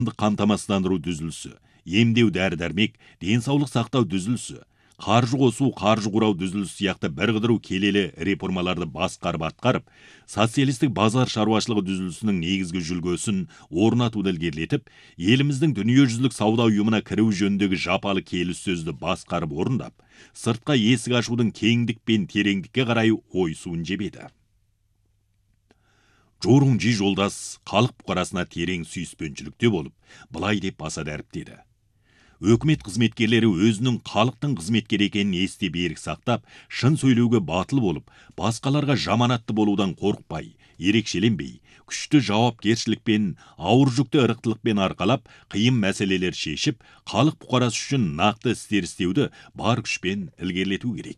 қамтамасыздандыру түзілісі, емдеу дәрі-дәрмек, денсаулық сақтау түзілісі, қаржы қосу, қаржы құрау түзілісі сияқты бір қыдыру келелі реформаларды басқарып атқарып, социалистік базар шаруашылығы түзілісінің негізгі жүлгесін орнатуды ілгерілетіп, еліміздің дүниежүзілік сауда ұйымына кіру жөніндегі жапалы келіссөзді басқарып орындап, сыртқа есік ашудың кеңдік пен тереңдікке қарай ойысуын жебеді. Жорунжи жолдас халық бұқарасына терең сүйіспеншілікте болып, былай деп баса дәріптеді. Өкімет қызметкерлері өзінің халықтың қызметкері екенін есте берік сақтап, шын сөйлеуге батыл болып, басқаларға жаманатты болудан қорықпай, ерекшеленбей, күшті жауапкершілікпен, ауыр жүкті ырықтылықпен арқалап, қиын мәселелер шешіп, халық бұқарасы үшін нақты істер істеуді бар күшпен ілгерілету керек.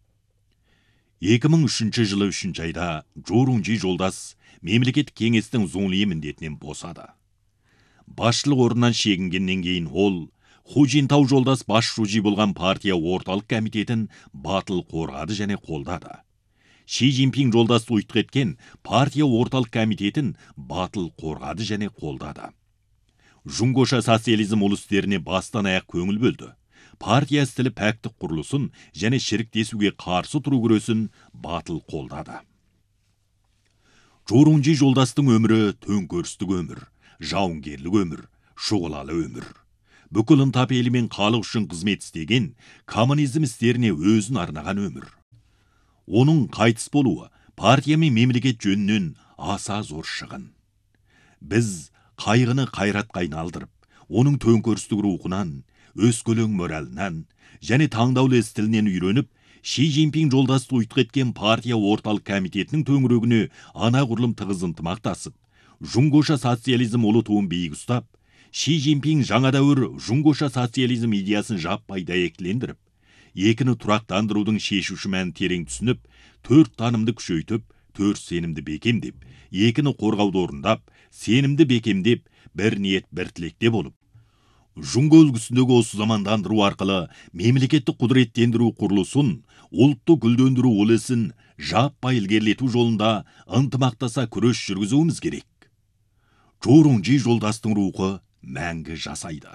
2003 жылы 3 айда Жорунжи жолдас мемлекеттік кеңестің зоңлие міндетінен босады. Басшылық орнынан шегінгеннен кейін ол Хужинтау жолдас бас шужи болған партия орталық комитетін батыл қорғады және қолдады. Ши Цзиньпин жолдас ұйытқы еткен партия орталық комитетін батыл қорғады және қолдады. Жұңгоша социализм ұлыстеріне бастан аяқ көңіл бөлді. Партия стілі пәктік құрылысын және шіріктесуге қарсы тұру күресін батыл қолдады. Жорунжи жолдастың өмірі төңкерістік өмір, жауынгерлік өмір, шұғылалы өмір. Бүкіл ынтапелі мен халық үшін қызмет істеген, коммунизм істеріне өзін арнаған өмір. Оның қайтыс болуы партия мен мемлекет жөнінен аса зор шығын. Біз қайғыны қайратқа айналдырып, оның төңкерістік рухынан, өскөлең моралынан және таңдаулы стилінен үйреніп, Ши Цзиньпин жолдасты ұйытқы еткен партия орталық комитетінің төңірегіне анағұрлым тығыз ынтымақтасып, жұңгоша социализм ұлы туын биік ұстап, Ши Цзиньпин жаңа дәуір жұңгоша социализм идеясын жаппай дәйектілендіріп, екіні тұрақтандырудың шешуші мәнін терең түсініп, 4 танымды күшейтіп, 4 сенімді бекемдеп, екіні қорғауды орындап, сенімді бекемдеп, бір ниет бір тілекте болып, жұңго үлгісіндегі осы замандандыру арқылы мемлекеттік құдыреттендіру құрылысын, ұлтты гүлдендіру үлесін жаппай ілгерілету жолында ынтымақтаса күрес жүргізуіміз керек. Жорунжи жолдастың рухы мәңгі жасайды.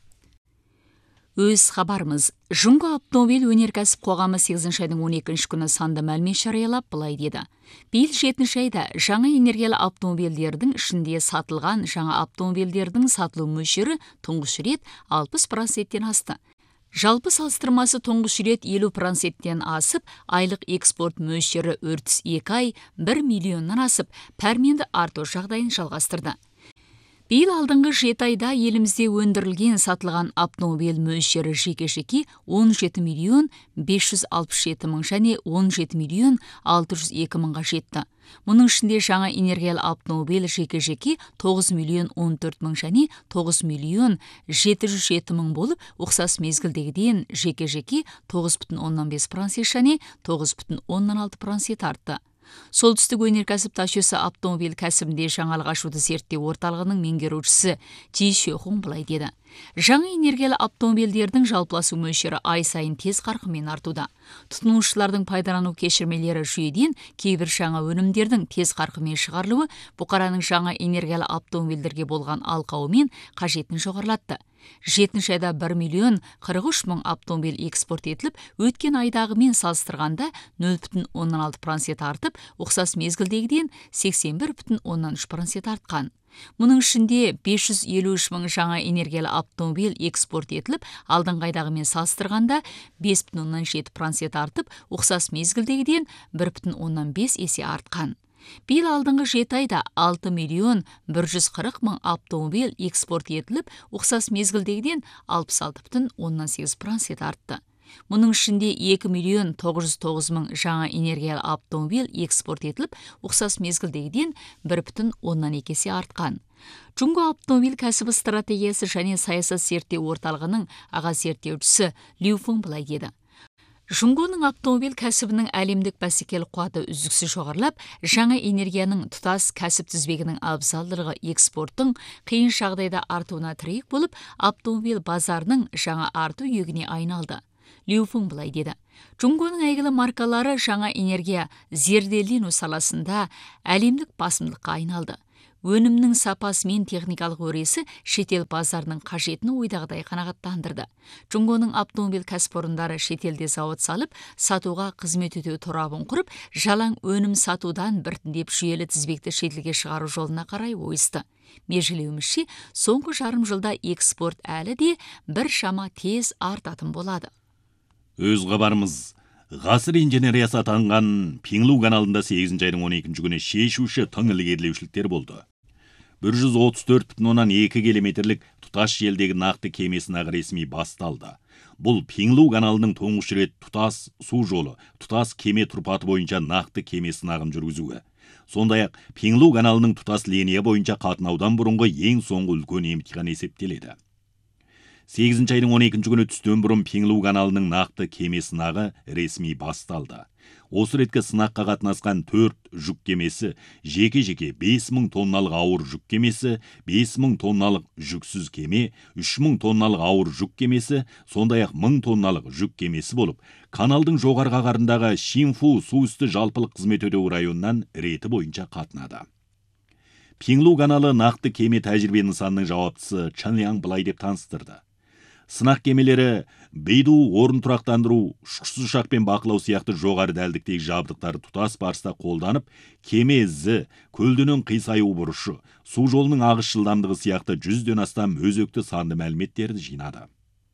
Өз хабарымыз. Жұңго автомобиль өнеркәсіп қоғамы 8 айдың 12 күні санды мәлімет жариялап былай деді. Биыл 7 айда жаңа энергиялы автомобильдердің ішінде сатылған жаңа автомобильдердің сатылу мөлшері тұңғыш рет 60%-тен асты. Жалпы салыстырмасы тұңғыш рет 50%-тен асып, айлық экспорт мөлшері өртіс 2 ай 1 миллионнан асып, пәрменді арту жағдайын жалғастырды. Биыл алдыңғы 7 айда елімізде өндірілген сатылған автомобиль мөлшері жеке-жеке 17 миллион 567 мың және 17 миллион 602 мыңға жетті. Мұның ішінде жаңа энергиялы автомобиль жеке-жеке 9 миллион 14 мың және 9 миллион 707 мың болып, ұқсас мезгілдегіден жеке-жеке 9,5% және 9,6% артты. Солтүстік өнеркәсіп тасжөсі автомобиль кәсібінде жаңалық ашуды зерттеу орталығының меңгерушісі Ji Xuehong былай деді. Жаңа энергиялы автомобильдердің жалпыласу мөлшері ай сайын тез қарқынмен артуда. Тұтынушылардың пайдалану кешірмелері жүйеден кейбір жаңа өнімдердің тез қарқынмен шығарылуы бұқараның жаңа энергиялы автомобильдерге болған алқауымен қажетін жоғарылатты. 7 айда 1 миллион 43 мың автомобиль экспорт етіліп, өткен айдағымен салыстырғанда 0,16% артып, ұқсас мезгілдегіден 81,3% артқан. Мұның ішінде 553 мың жаңа энергиялы автомобиль экспорт етіліп, алдыңғы айдағымен салыстырғанда 5,7% артып, ұқсас мезгілдегіден 1,5 есе артқан. Биыл алдыңғы 7 айда 6 миллион 140 мың автомобиль экспорт етіліп, ұқсас мезгілдегіден 66,8% артты. Мұның ішінде 2 миллион 909 мың жаңа энергиялы автомобиль экспорт етіліп, ұқсас мезгілдегіден 1,2 есе артқан. Жұңго автомобиль кәсібі стратегиясы және саясат зерттеу орталығының аға зерттеушісі Liu Feng былай деді. Жұңгоның автомобиль кәсібінің әлемдік бәсекелік қуаты үздіксіз жоғарылап, жаңа энергияның тұтас кәсіп тізбегінің абзалдылығы экспорттың қиын жағдайда артуына тірек болып, автомобиль базарының жаңа арту егіне айналды. Liu Feng былай деді. Жұңгоның әйгілі маркалары жаңа энергия зерделену саласында әлемдік басымдыққа айналды. өнімнің сапасы мен техникалық өресі шетел базарының қажетін ойдағыдай қанағаттандырды. Джунгоның автомобиль кәсіпорындары шетелде зауыт салып, сатуға қызмет ету торабын құрып, жалаң өнім сатудан біртіндеп жүйелі тізбекті шетелге шығару жолына қарай ойысты. Межелеуімізше, соңғы жарым жылда экспорт әлі де бір шама тез артатын болады. Өз хабарымыз. Ғасыр инженериясы атанған Пиңлу каналында 8 айдың 12 күні шешуші тың ілгерілеушіліктер болды. 134,2 километрлік тұтас желдегі нақты кеме сынағы ресми басталды. Бұл Пиңлу каналының тұңғыш рет тұтас су жолы, тұтас кеме тұрпаты бойынша нақты кеме сынағын жүргізуі. Сондай-ақ Пиңлу каналының тұтас линия бойынша қатынаудан бұрынғы ең соңғы үлкен емтихан есептеледі. 8 айдың 12 күні түстен бұрын Пиңлу каналының нақты кеме сынағы ресми басталды. Осы реткі сынаққа қатынасқан 4 жүк кемесі, жеке-жеке 5000 тонналық ауыр жүк кемесі, 5000 тонналық жүксіз кеме, 3000 тонналық ауыр жүк кемесі, сондай-ақ 1000 тонналық жүк кемесі болып, каналдың жоғарғы қағарындағы Шинфу су үсті жалпылық қызмет өтеу районынан реті бойынша қатынады. Пиңлу каналы нақты кеме тәжірибе нысанының жауаптысы Чанляң былай деп таныстырды. Сынақ кемелері бейду орын тұрақтандыру, ұшқышсыз ұшақпен бақылау сияқты жоғары дәлдіктегі жабдықтары тұтас барыста қолданып, кеме ізі, көлденең қисаю бұрышы, су жолының ағыс жылдамдығы сияқты 100-ден астам өзекті санды мәліметтерді жинады.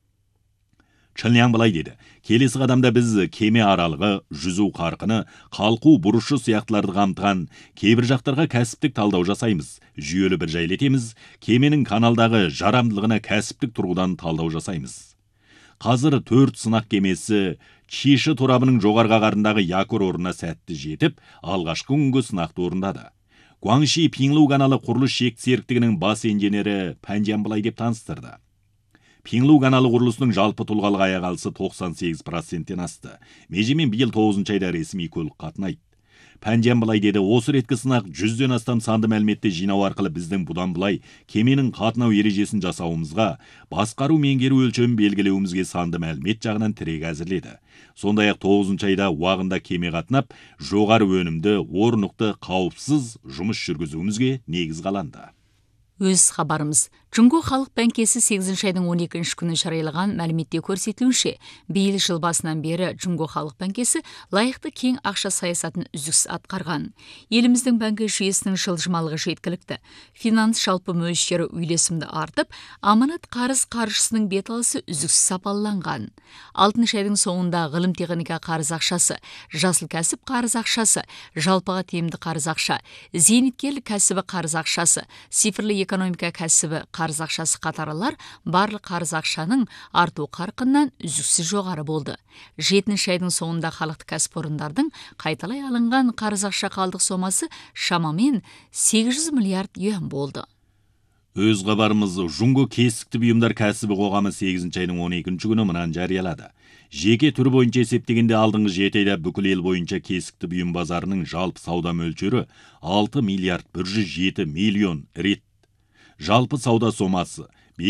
Чанляң былай деді: келесі қадамда біз кеме аралығы, жүзу қарқыны, қалқу бұрышы сияқтыларды қамтыған кейбір жақтарға кәсіптік талдау жасаймыз. Жүйелі бір жайлетеміз, кеменің каналдағы жарамдылығына кәсіптік тұрғыдан талдау жасаймыз. Қазір 4 сынақ кемесі Чиші торабының жоғарғы қағарындағы якор орнына сәтті жетіп, алғашқы күнгі сынақты орындады. Гуаңши Пиңлу каналы құрылыс шект серіктігінің бас инженері Пәнжан былай деп таныстырды. Пиңлу каналы құрылысының жалпы тұлғалық аяқалысы 98%-тен асты. Межемен биыл 9 айда ресми көлік қатынайды. Пәнжан былай деді: осы реткі сынақ 100-ден астам санды мәліметті жинау арқылы біздің бұдан былай кеменің қатынау ережесін жасауымызға, басқару меңгеру өлшемін белгілеуімізге санды мәлімет жағынан тірек әзірледі. Сондай-ақ 9 айда уағында кеме қатынап, жоғары өнімді, орнықты, қауіпсіз жұмыс жүргізуімізге негіз қаланды. Өз хабарымыз. Джунго халық бәңкесі 8 айдың 12 күні жариялаған мәліметте көрсетілуінше, биыл жыл басынан бері Джунго халық бәңкесі лайықты кең ақша саясатын үздіксіз атқарған. Еліміздің бәңкі жүйесінің жылжымалығы жеткілікті, финанс жалпы мөлшері үйлесімді артып, аманат қарыз қаржысының беталысы үздіксіз сапаланған. 6 айдың соңында ғылым техника қарыз ақшасы, жасыл кәсіп қарыз ақшасы, жалпыға тиімді қарыз ақша, зейнеткерлік кәсібі қарыз ақшасы, цифрлы экономика кәсібі қарыз ақшасы қатарылар барлық қарыз ақшаның арту қарқыннан үздіксіз жоғары болды. 7 айдың соңында халықты кәсіпорындардың қайталай алынған қарыз ақша қалдық сомасы шамамен 800 миллиард юан болды. Өз хабарымыз. Джунго кесікті бұйымдар кәсібі қоғамы 8 айдың 12 күні мынаны жариялады. Жеке түрі бойынша есептегенде алдыңғы 7 айда бүкіл ел бойынша кесікті бұйым базарының жалпы сауда мөлшері 6 миллиард 107 миллион рет. Жалпы сауда сомасы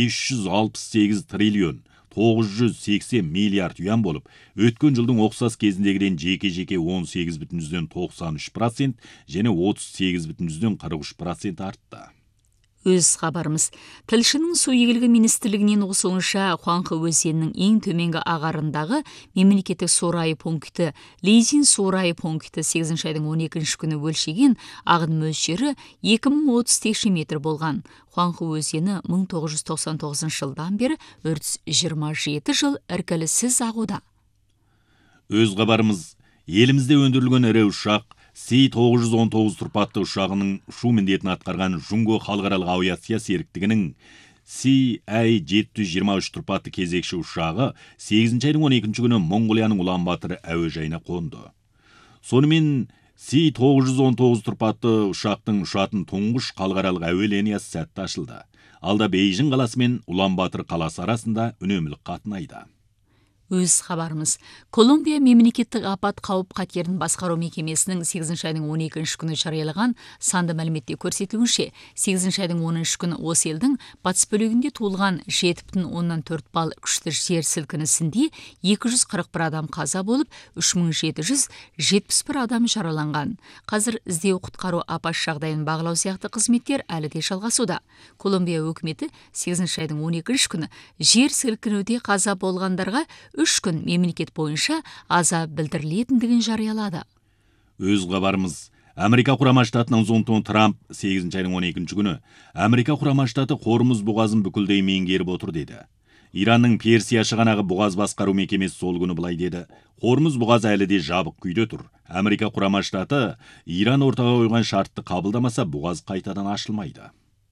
568 триллион 980 миллиард юан болып, өткен жылдың ұқсас кезіндегіден жеке-жеке 18,93% және 38,43% артты. Өз хабарымыз. Тілшінің су игілігі министрлігінен оқысуынша, Хуанхэ өзенінің ең төменгі ағарындағы мемлекеттік сорайы пункті Лизин сорайы пункті 8 айдың 12 күні өлшеген ағын мөлшері 2030 текше метр болған. Хуанхэ өзені 1999 жылдан бері 427 жыл іркіліссіз ағуда. Өз хабарымыз. Елімізде өндірілген ірі ұшақ Си-919 тұрпатты ұшағының ұшу міндетін атқарған Джунго халықаралық авиация серіктігінің Си-723 тұрпатты кезекші ұшағы 8 айдың 12 күні Монғолияның Улан-Батыр әуежайына қонды. Сонымен Си-919 тұрпатты ұшақтың ұшатын тұңғыш халықаралық әуе линиясы сәтті ашылды. Алда Бейжің қаласы мен Улан-Батыр қаласы арасында үнемілік қатынайды. Өз хабарымыз. Колумбия мемлекеттік апат қауіп қатерін басқару мекемесінің 8 айдың 12 күні жариялаған санды мәліметте көрсетілуінше, 8 айдың 10 күні осы елдің батыс бөлігінде туылған 7,4 балл күшті жер сілкінісінде 241 адам қаза болып, 3771 адам жараланған. Қазір іздеу құтқару апат жағдайын бағалау сияқты қызметтер әлі де жалғасуда. Колумбия өкіметі 8 айдың 12 күні жер сілкінуде қаза болғандарға 3 күн мемлекет бойынша аза білдірілетіндігін жариялады. Өз хабарымыз. Америка құрама штатының президенті Трамп 8 айдың 12 күні Америка құрама штаты Хормуз бұғазын бүкілдей меңгеріп отыр деді. Иранның Персия шығанағы бұғаз басқару мекемесі сол күні былай деді. Хормуз бұғазы әлі де жабық күйде тұр. Америка құрама штаты Иран ортаға қойған шартты қабылдамаса бұғаз қайтадан ашылмайды.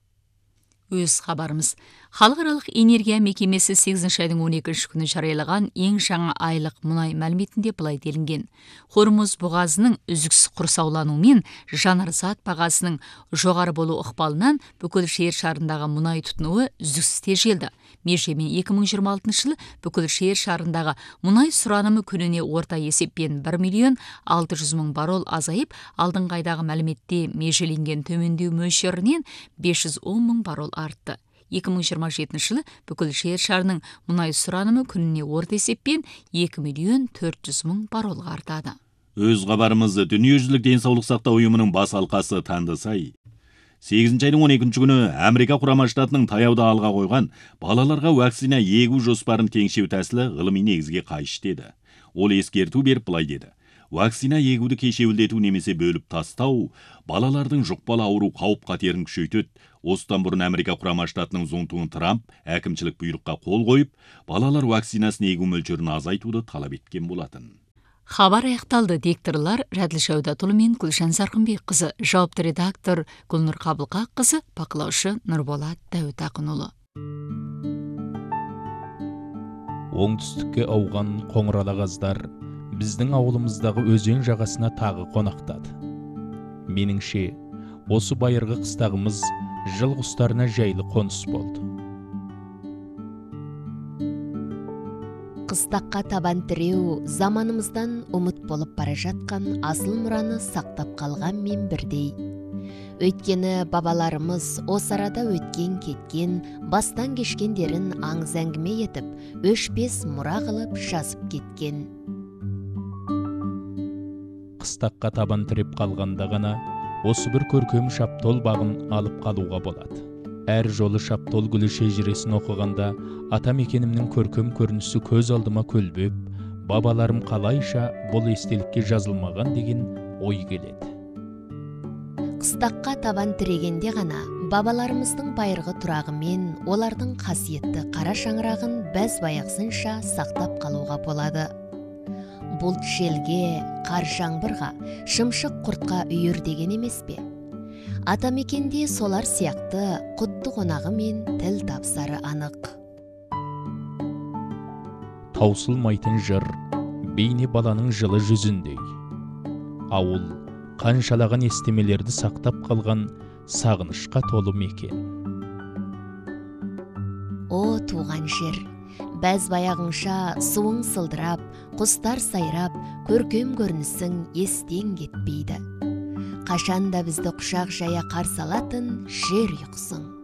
Өз хабарымыз. Халықаралық энергия мекемесі 8 айдың 12 күні жариялаған ең жаңа айлық мұнай мәліметінде былай делінген. Хормуз бұғазының үздіксіз құрсаулануымен жанармай бағасының жоғары болу ықпалынан бүкіл жер шарындағы мұнай тұтынуы үздіксіз тежелді. Межемен 2026 жылы бүкіл жер шарындағы мұнай сұранымы күніне орта есеппен 1,600,000 баррель азайып, алдыңғы айдағы мәліметте межеленген төмендеу мөлшерінен 510,000 баррель артты. 2027 жылы бүкіл жер шарының мұнай сұранымы күніне орта есеппен 2,400,000 баррельға артады. Өз хабарымыз. Дүниежүзілік денсаулық сақтау ұйымының бас алқасы Тандысай 8 айдың 12 күні Америка құрама штатының таяуда алға қойған балаларға вакцина егу жоспарын теңшеу тәсілі ғылыми негізге қайшы деді. Ол ескерту беріп былай деді. Вакцина егуді кешеуілдету немесе бөліп тастау балалардың жұқпалы ауру қауіп қатерін күшейтеді. Осыдан бұрын Америка құрама штатының президенті Трамп әкімшілік бұйрыққа қол қойып, балалар вакцинасын егу мөлшерін азайтуды талап еткен болатын. Хабар аяқталды. Дикторлар Рәділ Шәудатұлы мен Гүлшан Сарқынбек қызы, жауапты редактор Гүлнұр Қабылқақ қызы, бақылаушы Нұрболат Дәуітақынұлы. Оңтүстікке ауған қоңыралағаздар біздің ауылымыздағы өзен жағасына тағы қонақтады. Меніңше, осы байырғы қыстағымыз жыл құстарына жайлы қоныс болды. Қыстаққа табан тіреу заманымыздан ұмыт болып бара жатқан асыл мұраны сақтап қалған мен бірдей. Өйткені бабаларымыз осы арада өткен кеткен, бастан кешкендерін аңыз әңгіме етіп, өшпес мұра қылып жазып кеткен. Қыстаққа табан тіреп қалғанда ғана осы бір көркем шаптол бағын алып қалуға болады. Әр жолы шаптол гүлі шежіресін оқығанда ата мекенімнің көркем көрінісі көз алдыма көлбеп, бабаларым қалайша бұл естелікке жазылмаған деген ой келеді. Қыстаққа табан тірегенде ғана бабаларымыздың байырғы тұрағы мен олардың қасиетті қара шаңырағын бәз баяқсынша сақтап қалуға болады. Бұлт желге, қар жаңбырға, шымшық құртқа үйір деген емес пе? Ата мекенде солар сияқты құтты қонағы мен тіл тапсары анық. Таусылмайтын жыр, бейне баланың жылы жүзіндей. Ауыл, қаншалаған естемелерді сақтап қалған сағынышқа толы мекен. О, туған жер, бәз баяғыңша суың сылдырап, құстар сайрап, көркем көрінісің естен кетпейді. Қашанда бізді құшақ жая қарсы алатын жер ұйқысың.